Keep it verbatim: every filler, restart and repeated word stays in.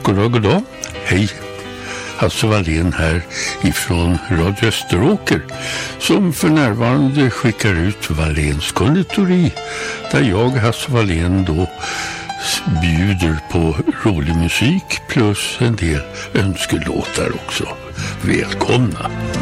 Goddag, goddag. Hej. Hasse Wallén här ifrån Radio Österåker som för närvarande skickar ut Walléns konditori där jag, Hasse Wallén, då bjuder på rolig musik plus en del önskelåtar också. Välkomna!